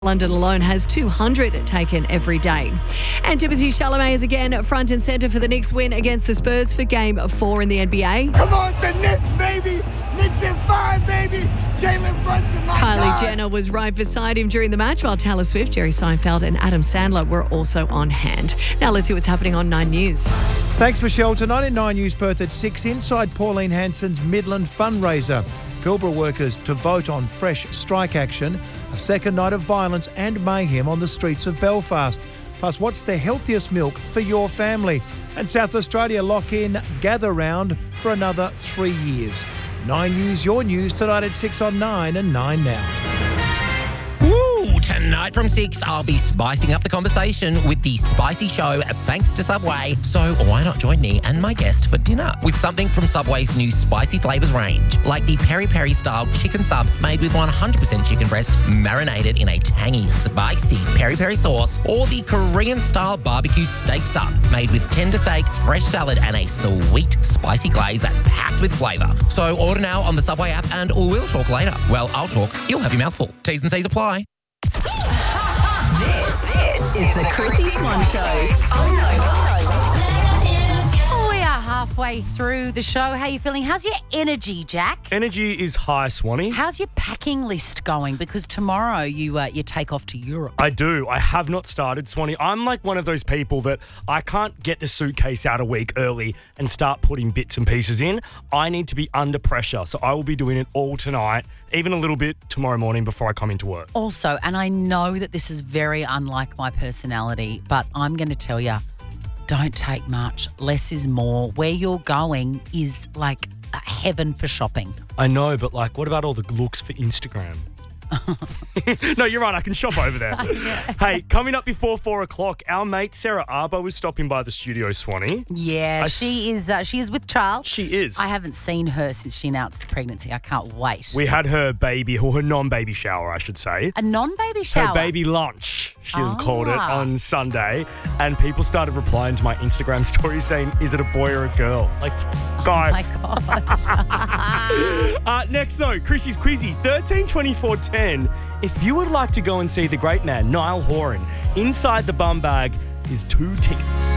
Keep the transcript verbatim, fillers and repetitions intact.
London alone has two hundred taken every day. And Timothy Chalamet is again front and centre for the Knicks win against the Spurs for Game four in the N B A. Come on, it's the Knicks, baby! Knicks in five, baby! Jalen Brunson, my Kylie God. Jenner was right beside him during the match, while Taylor Swift, Jerry Seinfeld and Adam Sandler were also on hand. Now let's see what's happening on Nine News. Thanks, Michelle. Tonight in Nine News Perth at six, inside Pauline Hanson's Midland fundraiser. Pilbara workers to vote on fresh strike action, a second night of violence and mayhem on the streets of Belfast. Plus, what's the healthiest milk for your family? And South Australia lock in Gather Round for another three years. Nine News, your news, tonight at six on Nine and Nine Now. Woo! Tonight from six, I'll be spicing up the conversation with the Spicy Show thanks to Subway. So why not join me and my guest for dinner with something from Subway's new spicy flavours range, like the peri peri style chicken sub made with one hundred percent chicken breast marinated in a tangy, spicy peri peri sauce, or the Korean style barbecue steak sub made with tender steak, fresh salad and a sweet spicy glaze that's packed with flavour. So order now on the Subway app and we'll talk later. Well, I'll talk, you'll have your mouthful. T's and C's apply. This, this is the Chrissy Swan Show. Oh, no. We are halfway through the show. How are you feeling? How's your energy, Jack? Energy is high, Swanee. How's your packing list going? Because tomorrow you uh, you take off to Europe. I do. I have not started, Swanee. I'm like one of those people that I can't get the suitcase out a week early and start putting bits and pieces in. I need to be under pressure. So I will be doing it all tonight, even a little bit tomorrow morning before I come into work. Also, and I know that this is very unlike my personality, but I'm going to tell you, don't take much. Less is more. Where you're going is like heaven for shopping. I know, but like, what about all the looks for Instagram? No, you're right. I can shop over there. Yeah. Hey, coming up before four o'clock, our mate Sarah Arbo is stopping by the studio, Swanee. Yeah, I she is. Uh, she is with child. She is. I haven't seen her since she announced the pregnancy. I can't wait. We had her baby, or her non-baby shower, I should say. A non-baby shower. Her baby lunch, she Ah. called it, on Sunday. And people started replying to my Instagram story saying, is it a boy or a girl? Like, guys. Oh my God. uh, next though, Chrissy's Quizzy, thirteen twenty-four ten. If you would like to go and see the great man, Niall Horan, inside the bum bag is two tickets.